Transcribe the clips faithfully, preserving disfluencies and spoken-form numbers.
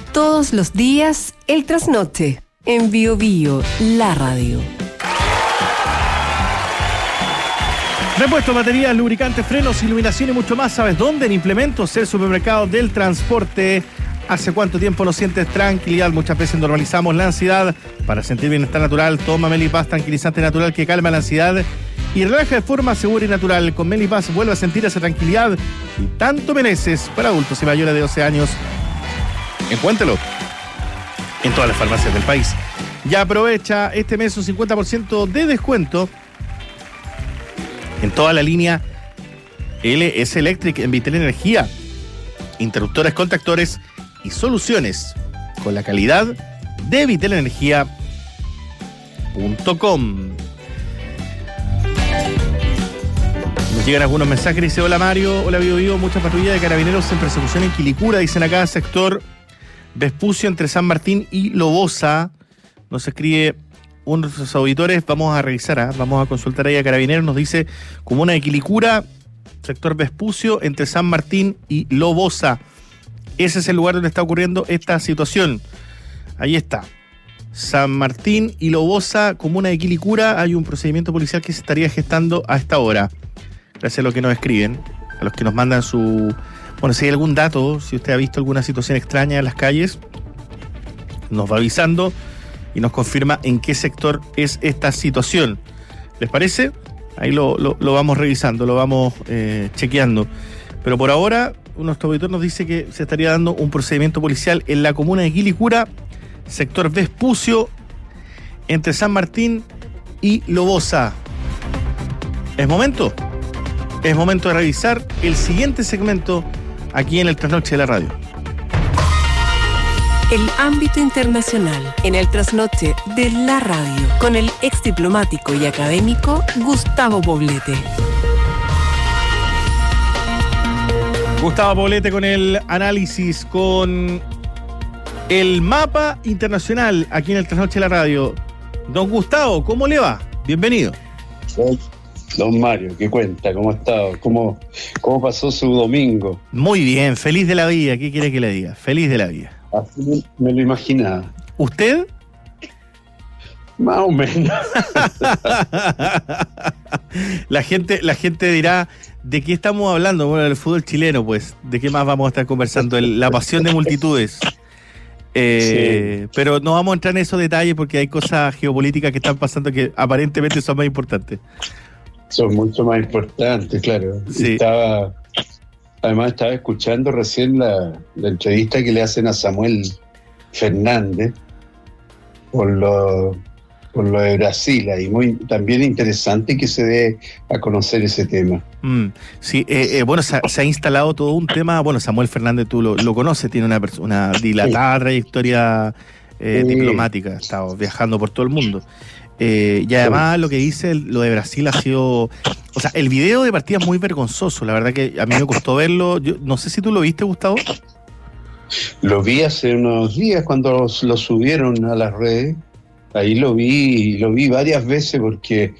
Todos los días, El Trasnoche, en Bio Bio, la radio. Repuesto, baterías, lubricantes, frenos, iluminación y mucho más. ¿Sabes dónde? En Implementos, el supermercado del transporte. ¿Hace cuánto tiempo no sientes tranquilidad? Muchas veces normalizamos la ansiedad. Para sentir bienestar natural, toma Melipaz, tranquilizante natural que calma la ansiedad y relaja de forma segura y natural. Con Melipaz vuelve a sentir esa tranquilidad y tanto mereces. Para adultos y mayores de doce años, encuéntralo en todas las farmacias del país. Ya aprovecha este mes un cincuenta por ciento de descuento en toda la línea L S Electric en Vitel Energía. Interruptores, contactores y soluciones con la calidad de vitel energía punto com. Nos llegan algunos mensajes. Dice: hola Mario, hola Bio Bio, mucha patrulla de carabineros en persecución en Quilicura, dicen acá, sector Vespucio entre San Martín y Lobosa. Nos escribe uno de sus auditores, vamos a revisar, ¿eh? vamos a consultar ahí a carabineros. Nos dice comuna de Quilicura, sector Vespucio entre San Martín y Lobosa. Ese es el lugar donde está ocurriendo esta situación. Ahí está. San Martín y Lobosa, comuna de Quilicura. Hay un procedimiento policial que se estaría gestando a esta hora. Gracias a los que nos escriben, a los que nos mandan su... Bueno, si hay algún dato, si usted ha visto alguna situación extraña en las calles, nos va avisando y nos confirma en qué sector es esta situación. ¿Les parece? Ahí lo, lo, lo vamos revisando, lo vamos eh, chequeando. Pero por ahora, nuestro auditor nos dice que se estaría dando un procedimiento policial en la comuna de Quilicura, sector Vespucio, entre San Martín y Lobosa. ¿Es momento? Es momento de revisar el siguiente segmento aquí en el Trasnoche de la radio. El ámbito internacional en el Trasnoche de la radio, con el ex diplomático y académico Gustavo Poblete. Gustavo Poblete con el análisis, con el mapa internacional aquí en el Trasnoche de la radio. Don Gustavo, ¿cómo le va? Bienvenido. Don Mario, ¿qué cuenta? ¿Cómo está? ¿Cómo, cómo pasó su domingo? Muy bien, feliz de la vida. ¿Qué quiere que le diga? Feliz de la vida. Así me lo imaginaba. ¿Usted? Más o menos. La gente, la gente dirá, ¿de qué estamos hablando? Bueno, del fútbol chileno, pues. ¿De qué más vamos a estar conversando? El, la pasión de multitudes. Eh, sí. Pero no vamos a entrar en esos detalles porque hay cosas geopolíticas que están pasando que aparentemente son más importantes. Son mucho más importantes, claro. Sí. Estaba, además estaba escuchando recién la, la entrevista que le hacen a Samuel Fernández por lo, por lo de Brasil, y muy también interesante que se dé a conocer ese tema. Mm, sí, eh, eh, bueno, se ha, se ha instalado todo un tema. Bueno, Samuel Fernández, tú lo, lo conoces, tiene una, una dilatada sí. trayectoria eh, sí. diplomática, ha estado viajando por todo el mundo. Eh, y además lo que dice lo de Brasil ha sido... O sea, el video de partida es muy vergonzoso. La verdad que a mí me costó verlo. Yo no sé si tú lo viste, Gustavo. Lo vi hace unos días cuando lo subieron a las redes. Ahí lo vi, lo vi varias veces porque,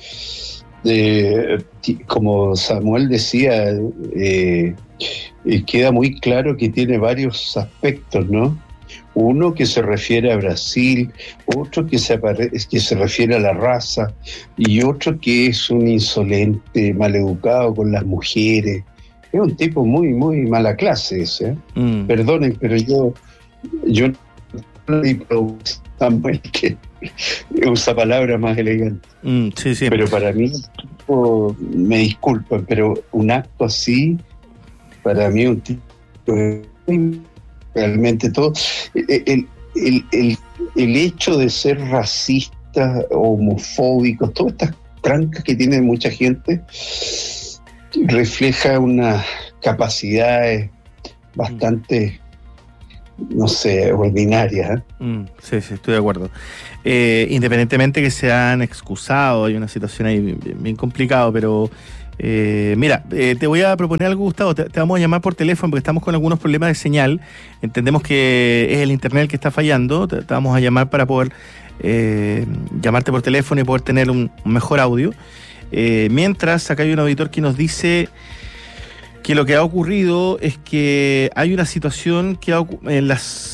eh, como Samuel decía, eh, eh, queda muy claro que tiene varios aspectos, ¿no? Uno que se refiere a Brasil, otro que se, apare- que se refiere a la raza, y otro que es un insolente, maleducado con las mujeres. Es un tipo muy, muy mala clase ese. ¿eh? Mm. Perdonen, pero yo, yo no digo Samuel que usa palabras más elegantes. Mm, sí, sí. Pero para mí, tipo, me disculpan, pero un acto así, para mí un tipo muy... Realmente todo el, el, el, el hecho de ser racistas, homofóbicos, todas estas trancas que tiene mucha gente refleja unas capacidades bastante, no sé, ordinarias. ¿eh? Mm, sí, sí, estoy de acuerdo. Eh, independientemente que se han excusado, hay una situación ahí bien, bien complicada, pero Eh, mira, eh, te voy a proponer algo, Gustavo. Te, te vamos a llamar por teléfono porque estamos con algunos problemas de señal. Entendemos que es el internet el que está fallando. Te, te vamos a llamar para poder eh, llamarte por teléfono y poder tener un, un mejor audio. Eh, mientras, acá hay un auditor que nos dice que lo que ha ocurrido es que hay una situación que ha, en las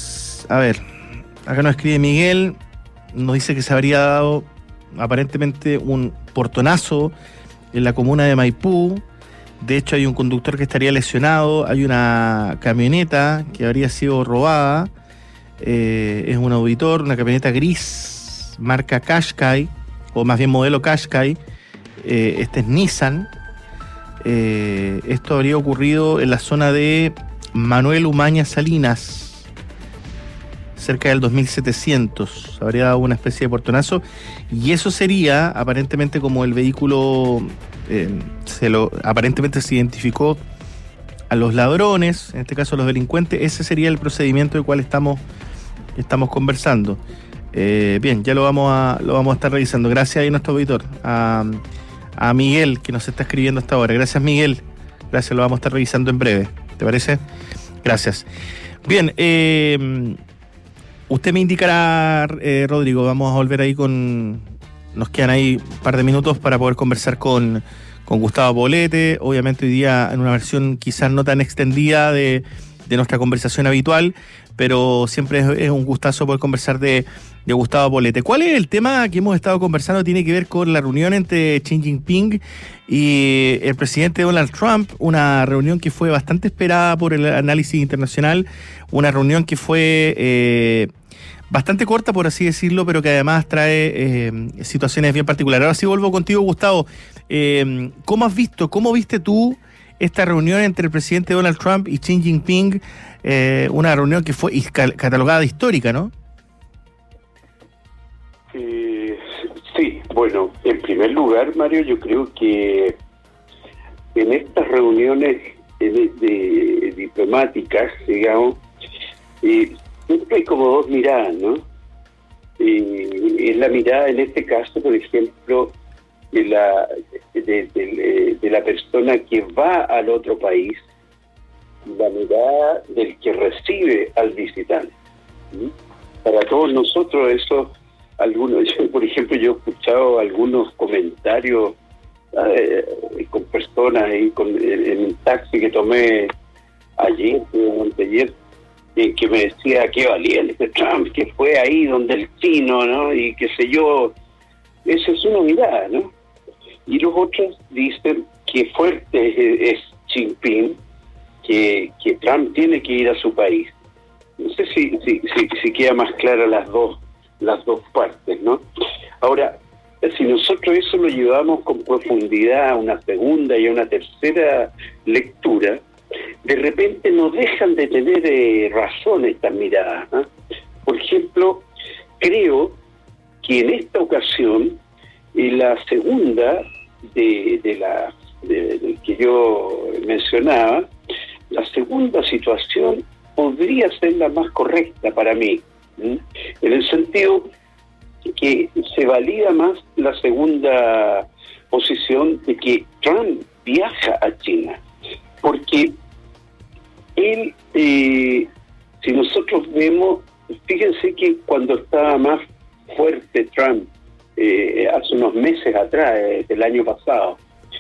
A ver, acá nos escribe Miguel, nos dice que se habría dado aparentemente un portonazo en la comuna de Maipú. De hecho, hay un conductor que estaría lesionado, hay una camioneta que habría sido robada, eh, es un auditor, una camioneta gris, marca Qashqai, o más bien modelo Qashqai, eh, este es Nissan. Eh, esto habría ocurrido en la zona de Manuel Umaña Salinas, cerca del dos mil setecientos, habría dado una especie de portonazo, y eso sería, aparentemente, como el vehículo... Eh, se lo aparentemente se identificó a los ladrones, en este caso a los delincuentes, ese sería el procedimiento del cual estamos, estamos conversando. Eh, bien, ya lo vamos a lo vamos a estar revisando. Gracias ahí a nuestro auditor, a, a Miguel, que nos está escribiendo hasta ahora. Gracias, Miguel. Gracias, lo vamos a estar revisando en breve. ¿Te parece? Gracias. Bien, eh, usted me indicará, eh, Rodrigo, vamos a volver ahí con... Nos quedan ahí un par de minutos para poder conversar con, con Gustavo Poblete, obviamente hoy día en una versión quizás no tan extendida de, de nuestra conversación habitual, pero siempre es, es un gustazo poder conversar de, de Gustavo Poblete. ¿Cuál es el tema que hemos estado conversando? Tiene que ver con la reunión entre Xi Jinping y el presidente Donald Trump, una reunión que fue bastante esperada por el análisis internacional, una reunión que fue... Eh, bastante corta, por así decirlo, pero que además trae eh, situaciones bien particulares. Ahora sí vuelvo contigo, Gustavo. Eh, ¿Cómo has visto, cómo viste tú esta reunión entre el presidente Donald Trump y Xi Jinping? Eh, una reunión que fue catalogada de histórica, ¿no? Eh, sí, bueno, en primer lugar, Mario, yo creo que en estas reuniones de, de, de diplomáticas, digamos, eh, siempre hay como dos miradas, ¿no? Eh, es la mirada, en este caso, por ejemplo, de la de, de, de la persona que va al otro país, la mirada del que recibe al visitante. ¿Sí? Para todos nosotros, eso, algunos, yo, por ejemplo, yo he escuchado algunos comentarios eh, con personas ahí, con, en, en un taxi que tomé ayer, o anteayer, que me decía que valiente Trump, que fue ahí donde el chino, ¿no? Y qué sé yo. Esa es una mirada, ¿no? Y los otros dicen que fuerte es Xi Jinping, que, que Trump tiene que ir a su país. No sé si, si, si, si queda más clara las dos, las dos partes, ¿no? Ahora, si nosotros eso lo llevamos con profundidad a una segunda y a una tercera lectura, de repente no dejan de tener eh, razón estas miradas, ¿eh? Por ejemplo, creo que en esta ocasión, y la segunda de, de la de, de que yo mencionaba, la segunda situación podría ser la más correcta para mí, ¿eh? En el sentido que se valida más la segunda posición de que Trump viaja a China, porque él, eh, si nosotros vemos, fíjense que cuando estaba más fuerte Trump, eh, hace unos meses atrás, eh, del año pasado,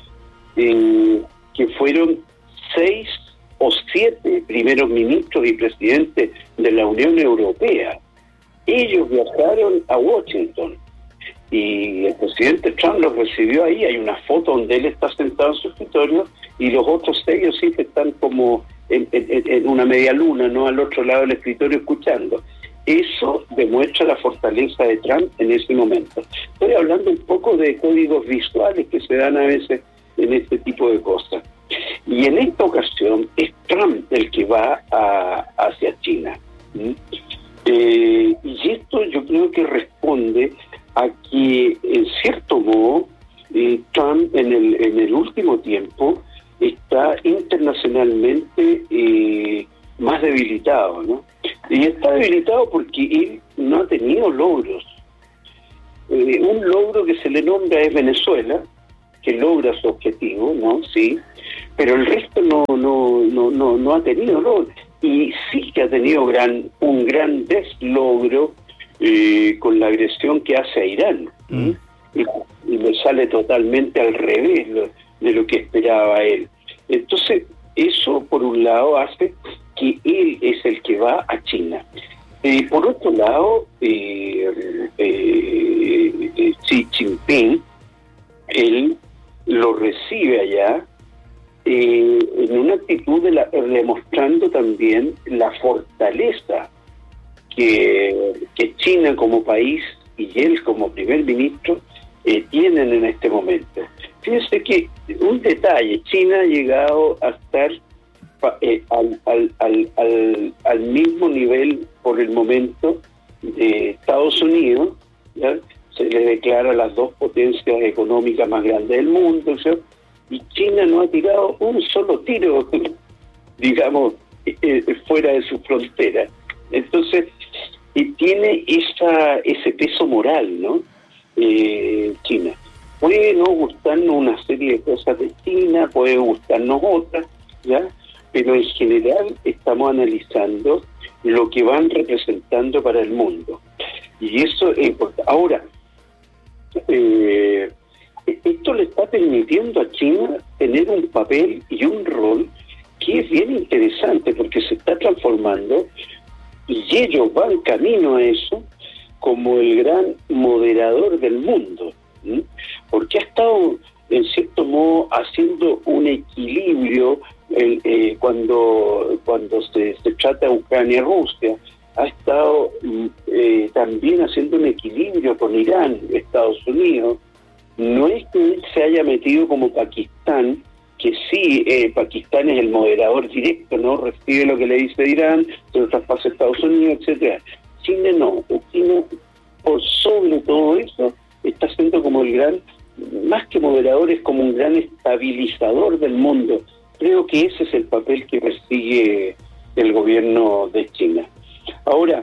eh, que fueron seis o siete primeros ministros y presidentes de la Unión Europea, ellos viajaron a Washington y el presidente Trump los recibió ahí. Hay una foto donde él está sentado en su escritorio y los otros seis sí que están como en, en, en una media luna, no al otro lado del escritorio escuchando. Eso demuestra la fortaleza de Trump en ese momento. Estoy hablando un poco de códigos visuales que se dan a veces en este tipo de cosas. Y en esta ocasión es Trump el que va a, hacia China. ¿Mm? Eh, y esto yo creo que responde a que, en cierto modo, eh, Trump en el, en el último tiempo está internacionalmente eh, más debilitado, ¿no? Y está debilitado porque él no ha tenido logros. Eh, un logro que se le nombra es Venezuela, que logra su objetivo, ¿no? Sí, pero el resto no no no no, no ha tenido logros. Y sí que ha tenido gran un gran deslogro eh, con la agresión que hace a Irán. Mm. Y, y me sale totalmente al revés lo, de lo que esperaba él. Entonces, eso por un lado hace que él es el que va a China. Eh, por otro lado, eh, eh, eh, Xi Jinping, él lo recibe allá eh, en una actitud de la, demostrando también la fortaleza que, que China como país y él como primer ministro eh, tienen en este momento. Fíjense que un detalle, China ha llegado a estar eh, al, al, al, al, al mismo nivel por el momento de Estados Unidos, ¿ya? Se le declara las dos potencias económicas más grandes del mundo, ¿sí? Y China no ha tirado un solo tiro, digamos, eh, fuera de su frontera. Entonces, eh, tiene esa ese peso moral, ¿no? Eh, China. Puede no gustarnos una serie de cosas de China, puede gustarnos otras, ¿ya? Pero en general estamos analizando lo que van representando para el mundo. Y eso es importante. Ahora, eh, esto le está permitiendo a China tener un papel y un rol que es bien interesante porque se está transformando y ellos van camino a eso como el gran moderador del mundo, ¿sí? Porque ha estado en cierto modo haciendo un equilibrio eh, eh, cuando cuando se, se trata de Ucrania-Rusia, ha estado eh, también haciendo un equilibrio con Irán, Estados Unidos. No es que él se haya metido como Pakistán, que sí, eh, Pakistán es el moderador directo, ¿no? Recibe lo que le dice Irán, se lo traspasa a Estados Unidos, etcétera. China no, China por sobre todo eso está siendo como el gran, más que moderador, es como un gran estabilizador del mundo. Creo que ese es el papel que persigue el gobierno de China. Ahora,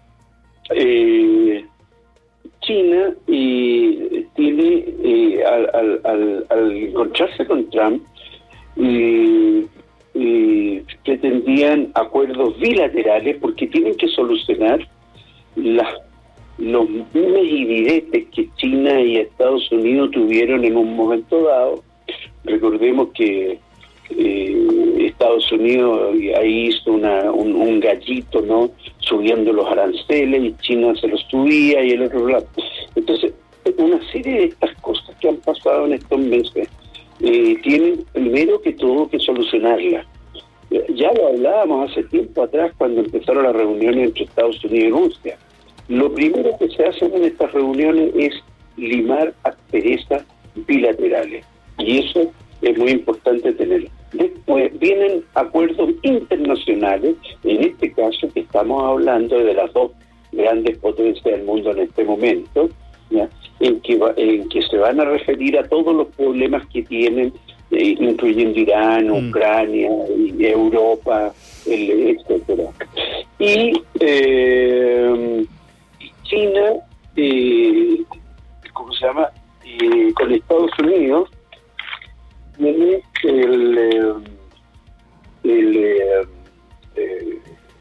eh, China eh, tiene, eh, al, al, al, al encontrarse con Trump, eh, eh, pretendían acuerdos bilaterales porque tienen que solucionar las, los dimes y diretes que China y Estados Unidos tuvieron en un momento dado. Recordemos que eh, Estados Unidos ahí hizo una, un, un gallito, ¿no? Subiendo los aranceles y China se los subía y el otro lado. Entonces, una serie de estas cosas que han pasado en estos meses eh, tienen primero que todo que solucionarlas. Ya lo hablábamos hace tiempo atrás cuando empezaron las reuniones entre Estados Unidos y Rusia. Lo primero que se hace en estas reuniones es limar asperezas bilaterales. Y eso es muy importante tenerlo. Después vienen acuerdos internacionales, en este caso que estamos hablando de las dos grandes potencias del mundo en este momento, ¿ya? En que va, en que se van a referir a todos los problemas que tienen, eh, incluyendo Irán, mm. Ucrania, y Europa, el, etcétera. Y eh, China, eh, ¿cómo se llama? Eh, con Estados Unidos tiene el, el, el eh,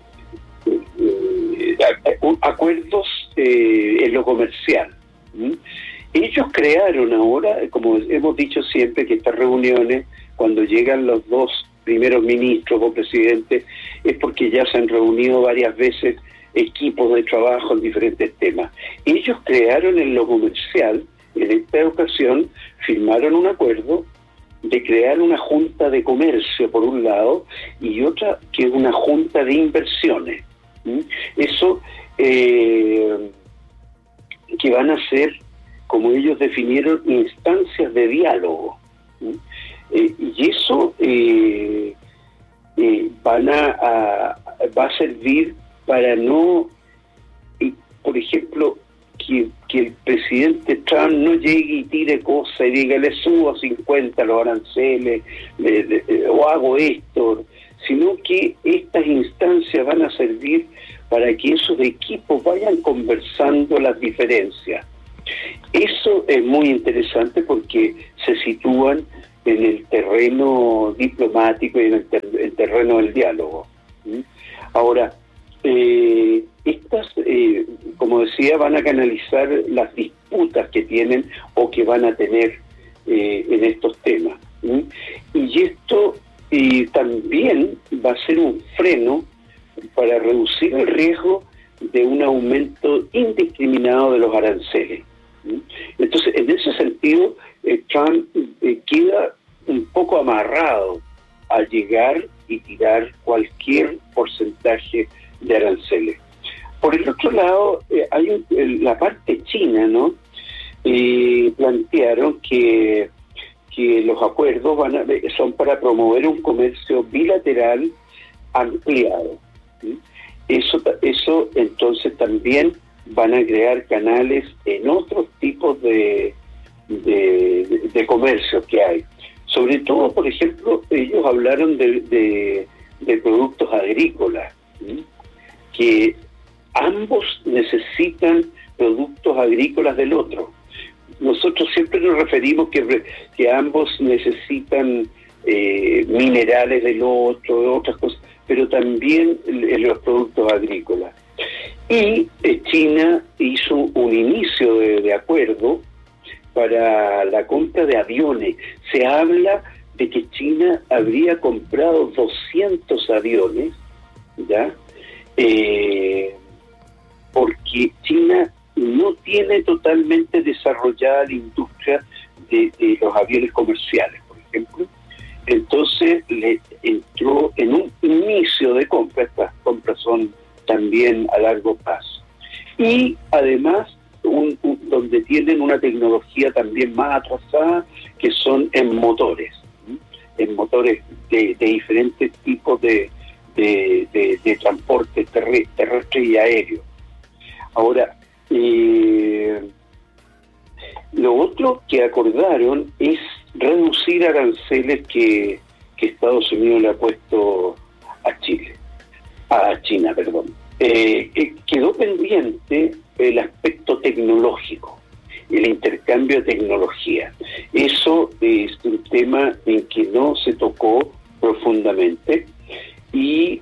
eh, acuerdos eh, en lo comercial. ¿Mm? Ellos crearon ahora, como hemos dicho siempre, que estas reuniones, cuando llegan los dos primeros ministros o presidentes, es porque ya se han reunido varias veces equipos de trabajo en diferentes temas. Ellos crearon en lo comercial, en esta ocasión, firmaron un acuerdo de crear una junta de comercio por un lado y otra que es una junta de inversiones. ¿Mm? Eso eh, que van a ser, como ellos definieron, instancias de diálogo. ¿Mm? Eh, y eso eh, eh, van a, a va a servir para no, eh, por ejemplo, Que, que el presidente Trump no llegue y tire cosas y diga le subo cincuenta los aranceles le, le, o hago esto, sino que estas instancias van a servir para que esos equipos vayan conversando las diferencias. Eso es muy interesante porque se sitúan en el terreno diplomático y en el, ter- el terreno del diálogo. ¿Mm? Ahora, eh, estas, eh, como decía, van a canalizar las disputas que tienen o que van a tener eh, en estos temas. ¿sí? Y esto eh, también va a ser un freno para reducir el riesgo de un aumento indiscriminado de los aranceles. Entonces, en ese sentido, eh, Trump eh, queda un poco amarrado a llegar y tirar cualquier porcentaje de aranceles. Por el otro lado, eh, hay un, la parte china, ¿no? Eh, plantearon que, que los acuerdos van a, son para promover un comercio bilateral ampliado. ¿Sí? Eso, eso entonces también van a crear canales en otros tipos de, de, de, de comercio que hay. Sobre todo, por ejemplo, ellos hablaron de, de, de productos agrícolas, ¿sí? Que ambos necesitan productos agrícolas del otro. Nosotros siempre nos referimos que, que ambos necesitan eh, minerales del otro, otras cosas, pero también los productos agrícolas. Y eh, China hizo un inicio de, de acuerdo para la compra de aviones. Se habla de que China habría comprado doscientos aviones, ¿ya? Eh, porque China no tiene totalmente desarrollada la industria de, de los aviones comerciales, por ejemplo. Entonces le entró en un inicio de compra. Estas compras son también a largo plazo. Y además, un, un, donde tienen una tecnología también más atrasada, que son en motores, ¿sí? En motores de, de diferentes tipos de, de, de, de transporte terrestre, terrestre y aéreo. Ahora, eh, lo otro que acordaron es reducir aranceles que, que Estados Unidos le ha puesto a Chile, a China, perdón. Eh, eh, quedó pendiente el aspecto tecnológico, el intercambio de tecnología. Eso es un tema en que no se tocó profundamente y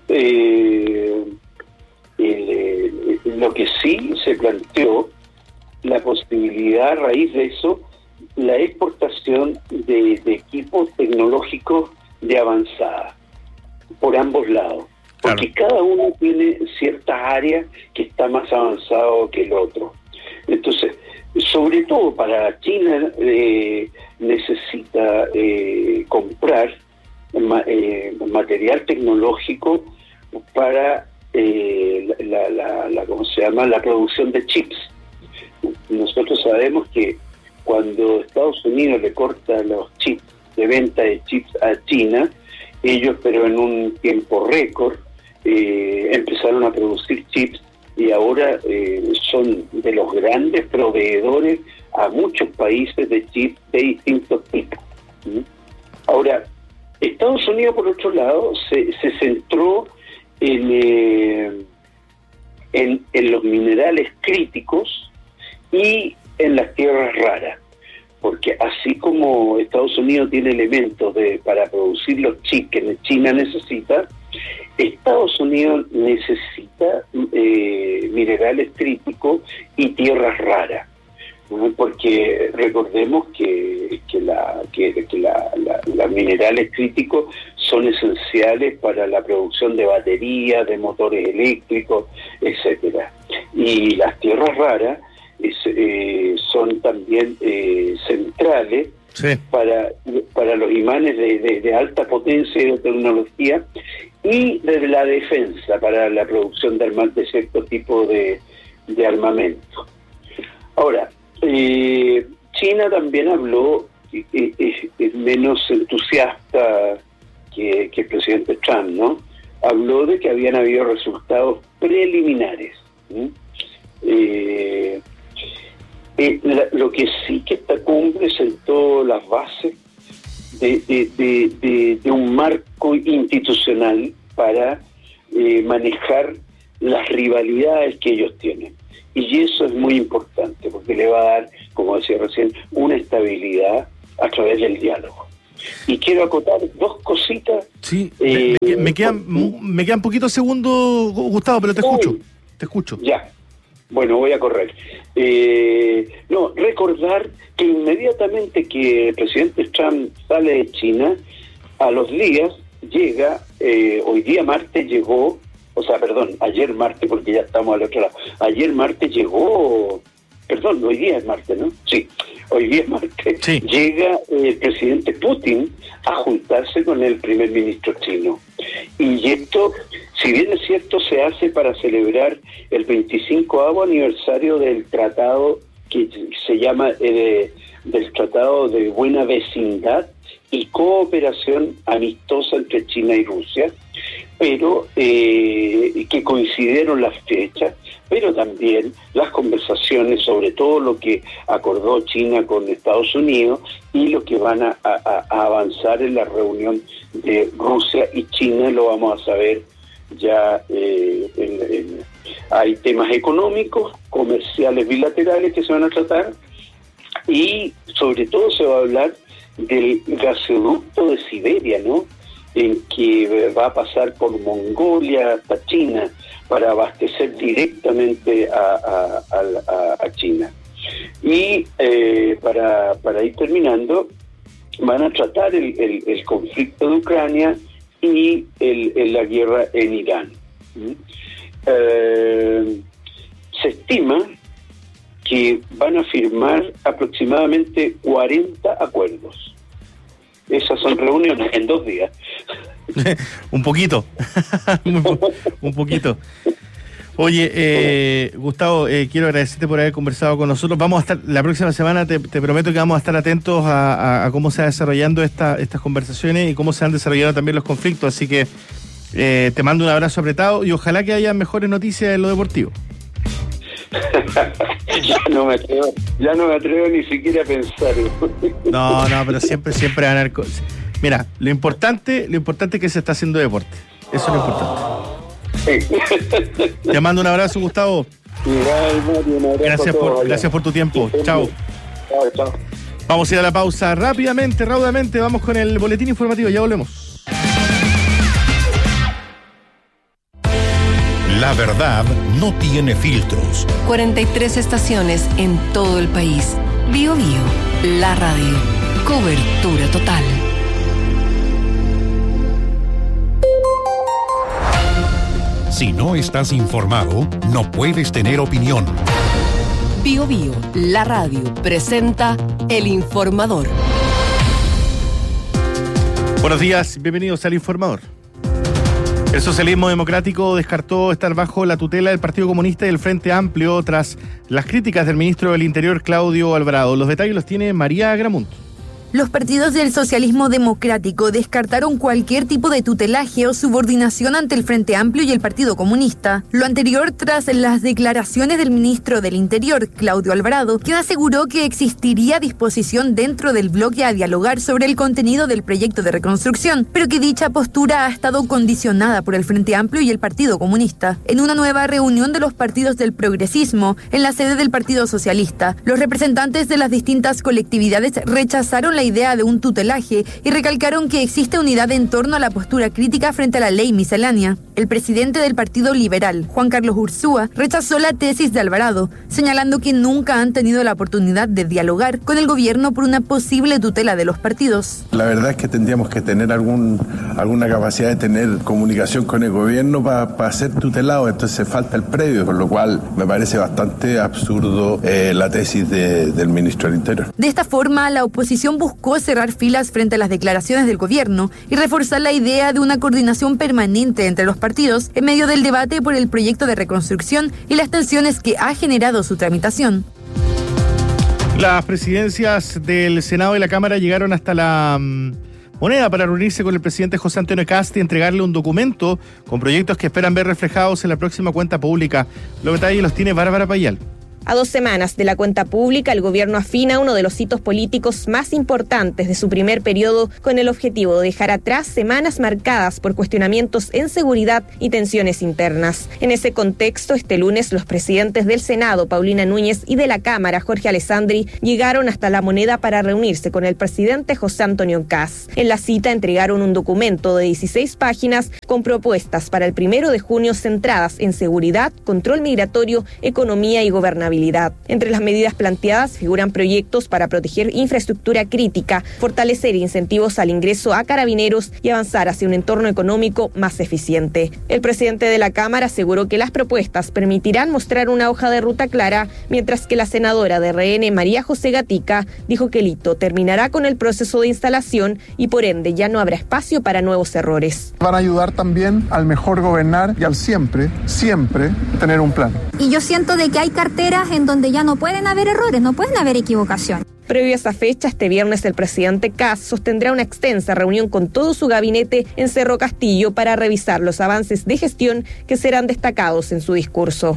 eh, el, eh, lo que sí se planteó, la posibilidad a raíz de eso, la exportación de, de equipos tecnológicos de avanzada por ambos lados, porque claro, cada uno tiene ciertas áreas que está más avanzado que el otro. Entonces, sobre todo para China eh, necesita eh, comprar ma, eh, material tecnológico para eh, la, la, la, ¿cómo se llama? La producción de chips. Nosotros sabemos que cuando Estados Unidos le corta los chips, de venta de chips a China, ellos, pero en un tiempo récord, eh, empezaron a producir chips y ahora eh, son de los grandes proveedores a muchos países de chips de distintos tipos. ¿Sí? Ahora, Estados Unidos, por otro lado, se, se centró en, eh, en, en los minerales críticos y en las tierras raras, porque así como Estados Unidos tiene elementos de para producir los chips que China necesita, Estados Unidos necesita eh, minerales críticos y tierras raras, ¿no? Porque recordemos que, que, la, que, que la, la, los minerales críticos son esenciales para la producción de baterías, de motores eléctricos, etcétera. Y las tierras raras Es, eh, son también eh, centrales sí. para para los imanes de, de, de alta potencia y de tecnología y de la defensa para la producción de, arma, de cierto tipo de, de armamento. Ahora, eh, China también habló, eh, es, es menos entusiasta que, que el presidente Trump, ¿no? Habló de que habían habido resultados preliminares. ¿sí? Eh, Eh, la, lo que sí que esta cumbre sentó las bases de, de, de, de, de un marco institucional para eh, manejar las rivalidades que ellos tienen. Y eso es muy importante, porque le va a dar, como decía recién, una estabilidad a través del diálogo. Y quiero acotar dos cositas. Sí, eh, me, me, quedan, me quedan poquitos segundos, Gustavo, pero te escucho. Uy, te escucho. Ya. Bueno, voy a correr. Eh, no, recordar que inmediatamente que el presidente Trump sale de China, a los días llega, eh, hoy día martes llegó o sea, perdón, ayer martes, porque ya estamos al otro lado, ayer martes llegó, perdón, hoy día es martes, ¿no? Sí, hoy día es martes, sí. Llega eh, el presidente Putin a juntarse con el primer ministro chino. Y esto, si bien es cierto, se hace para celebrar el veinticincoavo aniversario del tratado que se llama eh, del Tratado de Buena Vecindad y Cooperación Amistosa entre China y Rusia, pero eh, que coincidieron las fechas, pero también las conversaciones sobre todo lo que acordó China con Estados Unidos y lo que van a, a, a avanzar en la reunión de Rusia y China, lo vamos a saber ya. eh, en, en, hay temas económicos, comerciales bilaterales que se van a tratar, y sobre todo se va a hablar del gasoducto de Siberia, ¿no? En que va a pasar por Mongolia hasta China para abastecer directamente a, a, a, a China. Y eh, para, para ir terminando, van a tratar el, el, el conflicto de Ucrania y el, el, la guerra en Irán. ¿Mm? Eh, se estima que van a firmar aproximadamente cuarenta acuerdos. Esas son reuniones en dos días. un poquito, un poquito. Oye, eh, Gustavo, eh, quiero agradecerte por haber conversado con nosotros. Vamos a estar, la próxima semana te, te prometo que vamos a estar atentos a, a, a cómo se van desarrollando esta, estas conversaciones y cómo se han desarrollado también los conflictos. Así que eh, te mando un abrazo apretado y ojalá que haya mejores noticias en lo deportivo. ya no me atrevo, ya no me atrevo ni siquiera a pensar. No, no, pero siempre, siempre van a haber cosas. Mira, lo importante, lo importante es que se está haciendo deporte. Eso es lo importante. Sí. Te mando un abrazo, Gustavo. Igual, Mario, un abrazo gracias por, por, gracias por tu tiempo. Sí, chao. Chao, chao. Vamos a ir a la pausa rápidamente, raudamente. Vamos con el boletín informativo. Ya volvemos. La verdad no tiene filtros. cuarenta y tres estaciones en todo el país. Bio Bio, la radio. Cobertura total. Si no estás informado, no puedes tener opinión. Bio Bio, la radio, presenta El Informador. Buenos días, bienvenidos al Informador. El socialismo democrático descartó estar bajo la tutela del Partido Comunista y del Frente Amplio tras las críticas del ministro del Interior, Claudio Alvarado. Los detalles los tiene María Gramunt. Los partidos del socialismo democrático descartaron cualquier tipo de tutelaje o subordinación ante el Frente Amplio y el Partido Comunista. Lo anterior tras las declaraciones del ministro del Interior, Claudio Alvarado, quien aseguró que existiría disposición dentro del bloque a dialogar sobre el contenido del proyecto de reconstrucción, pero que dicha postura ha estado condicionada por el Frente Amplio y el Partido Comunista. En una nueva reunión de los partidos del progresismo, en la sede del Partido Socialista, los representantes de las distintas colectividades rechazaron la la idea de un tutelaje y recalcaron que existe unidad en torno a la postura crítica frente a la ley miscelánea. El presidente del Partido Liberal, Juan Carlos Ursúa, rechazó la tesis de Alvarado, señalando que nunca han tenido la oportunidad de dialogar con el gobierno por una posible tutela de los partidos. La verdad es que tendríamos que tener algún, alguna capacidad de tener comunicación con el gobierno para pa ser tutelado, entonces falta el previo, por lo cual me parece bastante absurdo eh, la tesis de, del ministro del Interior. De esta forma, la oposición buscó buscó cerrar filas frente a las declaraciones del gobierno y reforzar la idea de una coordinación permanente entre los partidos en medio del debate por el proyecto de reconstrucción y las tensiones que ha generado su tramitación. Las presidencias del Senado y la Cámara llegaron hasta la um, Moneda para reunirse con el presidente José Antonio Kast y entregarle un documento con proyectos que esperan ver reflejados en la próxima cuenta pública. Los detalles los tiene Bárbara Payal. A dos semanas de la cuenta pública, el gobierno afina uno de los hitos políticos más importantes de su primer periodo con el objetivo de dejar atrás semanas marcadas por cuestionamientos en seguridad y tensiones internas. En ese contexto, este lunes, los presidentes del Senado, Paulina Núñez, y de la Cámara, Jorge Alessandri, llegaron hasta la Moneda para reunirse con el presidente José Antonio Kast. En la cita entregaron un documento de dieciséis páginas con propuestas para el primero de junio centradas en seguridad, control migratorio, economía y gobernabilidad. gobernabilidad. Entre las medidas planteadas figuran proyectos para proteger infraestructura crítica, fortalecer incentivos al ingreso a carabineros y avanzar hacia un entorno económico más eficiente. El presidente de la Cámara aseguró que las propuestas permitirán mostrar una hoja de ruta clara, mientras que la senadora de R N, María José Gatica, dijo que el hito terminará con el proceso de instalación y por ende ya no habrá espacio para nuevos errores. Van a ayudar también al mejor gobernar y al siempre, siempre tener un plan. Y yo siento de que hay carteras en donde ya no pueden haber errores, no pueden haber equivocación. Previo a esa fecha, este viernes el presidente Kast sostendrá una extensa reunión con todo su gabinete en Cerro Castillo para revisar los avances de gestión que serán destacados en su discurso.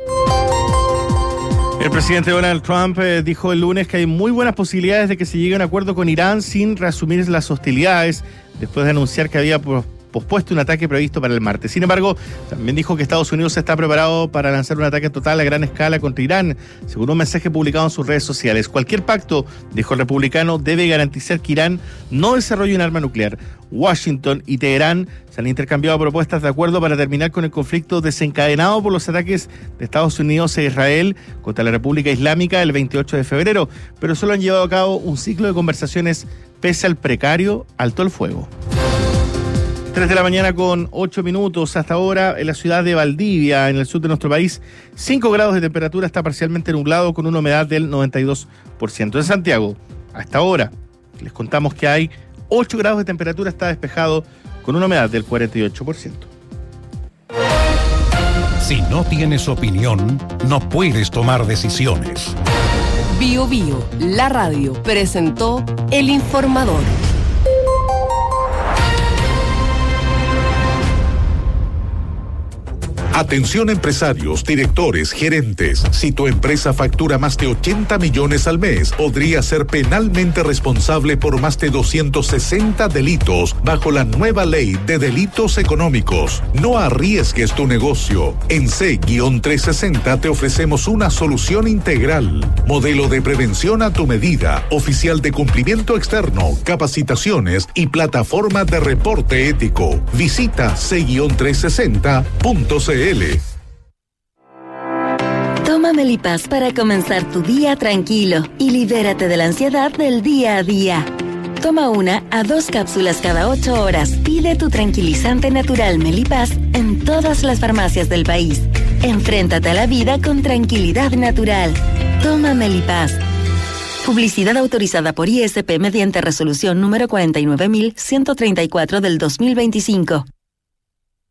El presidente Donald Trump eh, dijo el lunes que hay muy buenas posibilidades de que se llegue a un acuerdo con Irán sin reasumir las hostilidades, después de anunciar que había pospuesto un ataque previsto para el martes. Sin embargo, también dijo que Estados Unidos está preparado para lanzar un ataque total a gran escala contra Irán, según un mensaje publicado en sus redes sociales. Cualquier pacto, dijo el republicano, debe garantizar que Irán no desarrolle un arma nuclear. Washington y Teherán se han intercambiado propuestas de acuerdo para terminar con el conflicto desencadenado por los ataques de Estados Unidos e Israel contra la República Islámica el veintiocho de febrero, pero solo han llevado a cabo un ciclo de conversaciones pese al precario alto el fuego. tres de la mañana con ocho minutos hasta ahora en la ciudad de Valdivia, en el sur de nuestro país, cinco grados de temperatura, está parcialmente nublado con una humedad del noventa y dos por ciento. En Santiago, hasta ahora, les contamos que hay ocho grados de temperatura, está despejado con una humedad del cuarenta y ocho por ciento. Si no tienes opinión, no puedes tomar decisiones. Bio Bio, la radio, presentó El Informador. Atención empresarios, directores, gerentes. Si tu empresa factura más de ochenta millones al mes, podría ser penalmente responsable por más de doscientos sesenta delitos bajo la nueva ley de delitos económicos. No arriesgues tu negocio. En C trescientos sesenta te ofrecemos una solución integral. Modelo de prevención a tu medida, oficial de cumplimiento externo, capacitaciones y plataforma de reporte ético. Visita C trescientos sesenta punto c l. Toma Melipaz para comenzar tu día tranquilo y libérate de la ansiedad del día a día. Toma una a dos cápsulas cada ocho horas. Pide tu tranquilizante natural Melipaz en todas las farmacias del país. Enfréntate a la vida con tranquilidad natural. Toma Melipaz. Publicidad autorizada por I S P mediante resolución número cuarenta y nueve mil ciento treinta y cuatro del dos mil veinticinco.